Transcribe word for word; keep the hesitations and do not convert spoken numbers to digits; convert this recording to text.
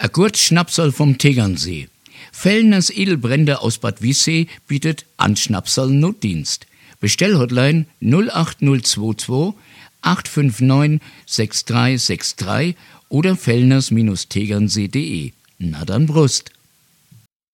A Gurt Schnapsal vom Tegernsee. Fellners Edelbrände aus Bad Wiessee bietet Anschnapsal Notdienst. Bestellhotline null acht null zwei zwei acht fünf neun sechs drei sechs drei oder fellners Bindestrich tegernsee punkt de. Na dann Brust.